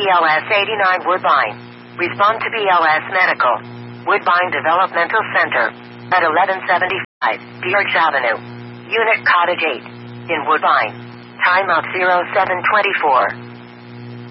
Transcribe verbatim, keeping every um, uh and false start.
L S eighty-nine Woodbine. Respond to B L S Medical. Woodbine Developmental Center. At eleven seventy-five George Avenue. Unit Cottage eight. In Woodbine. Time of zero seven twenty-four.